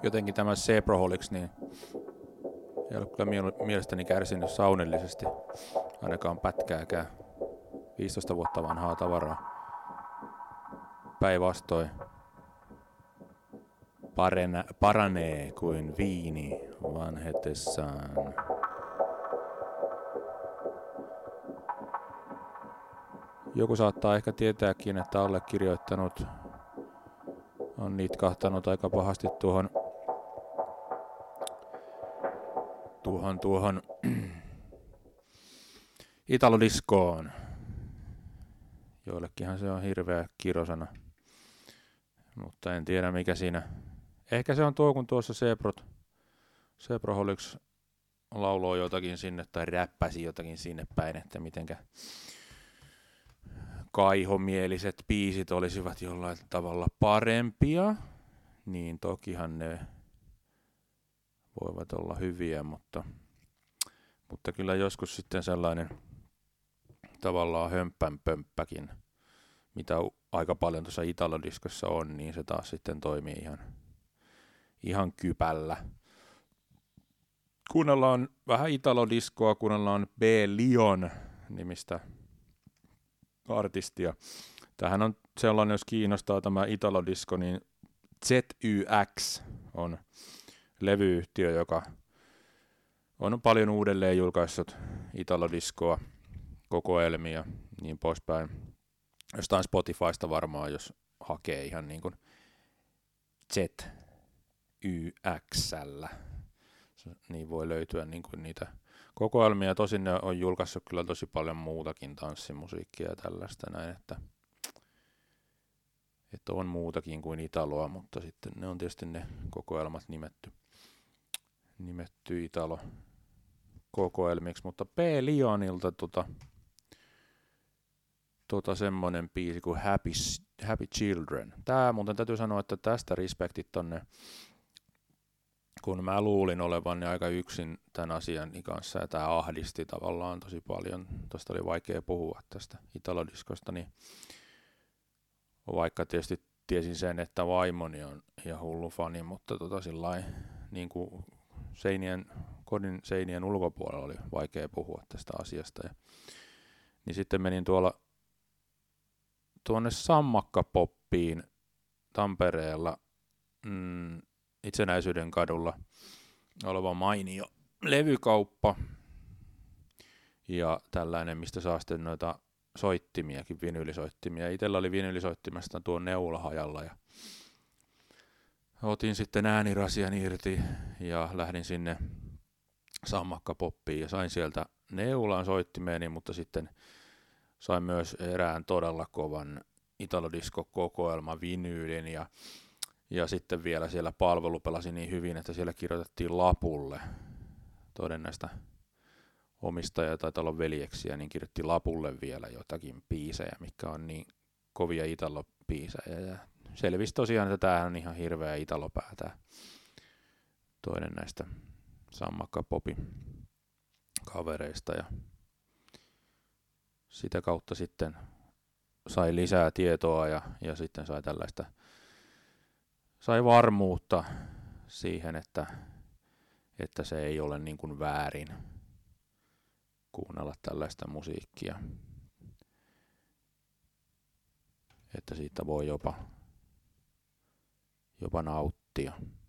jotenkin tämä Zebraholics, niin ei ole kyllä mielestäni kärsinyt saunillisesti, ainakaan pätkääkään. 15 vuotta vanhaa tavaraa. Päinvastoin paranee kuin viini vanhetessaan. Joku saattaa ehkä tietääkin, että allekirjoittanut on nitkahtanut aika pahasti tuohon italodiskoon. Joillekinhan se on hirveä kirosana, mutta en tiedä mikä siinä. Ehkä se on tuo, kun tuossa Zebraholics lauloi jotakin sinne tai räppäsi jotakin sinne päin, että mitenkä kaihomieliset biisit olisivat jollain tavalla parempia, niin tokihan ne voivat olla hyviä, mutta kyllä joskus sitten sellainen tavallaan hömppänpömppäkin, mitä aika paljon tuossa italodiskossa on, niin se taas sitten toimii ihan kypällä. Kuunnellaan vähän italodiskoa, kuunnellaan B. Lion nimistä artistia. Tämähän on sellainen, jos kiinnostaa tämä italodisko, niin ZYX on levyyhtiö, joka on paljon uudelleen julkaissut italodiskoa, kokoelmia, niin poispäin. Jostain Spotifysta varmaan, jos hakee ihan niin kuin ZYX:llä, niin voi löytyä niin kuin niitä kokoelmia. Tosin ne on julkaissut kyllä tosi paljon muutakin tanssimusiikkia ja tällaista näin, että on muutakin kuin italoa, mutta sitten ne on tietysti ne kokoelmat nimetty italo kokoelmiksi, mutta P. Lionilta semmonen biisi kuin Happy Children. Tää muuten täytyy sanoa, että tästä respektit tonne, kun mä luulin olevani aika yksin tämän asian kanssa, ja tää ahdisti tavallaan tosi paljon. Tosta oli vaikea puhua tästä italodiskosta, niin vaikka tietysti tiesin sen, että vaimoni on ihan hullu fani, mutta sillain niin kuin kodin seinien ulkopuolella oli vaikea puhua tästä asiasta. Niin sitten menin tuonne Sammakkapoppiin Tampereella Itsenäisyyden kadulla oleva mainio levykauppa ja tällainen, mistä saa sitten noita soittimiakin, vinyylisoittimia. Itellä oli vinyylisoittimesta tuo neula hajalla ja otin sitten äänirasian irti ja lähdin sinne Sammakkapoppiin ja sain sieltä neulan soittimeeni, mutta sitten sain myös erään todella kovan italodisko-kokoelman vinyylin ja sitten vielä siellä palvelu pelasi niin hyvin, että siellä kirjoitettiin lapulle toinen näistä omistajia tai talon veljeksiä, niin kirjoitti lapulle vielä jotakin biisejä, mikä on niin kovia italobiisejä. Ja selvisi tosiaan, että tämähän on ihan hirveä italopää, tämä toinen näistä Sammakkapopin kavereista. Ja sitä kautta sitten sai lisää tietoa ja sitten sai varmuutta siihen, että se ei ole niin kuin väärin kuunnella tällaista musiikkia, että siitä voi jopa nauttia.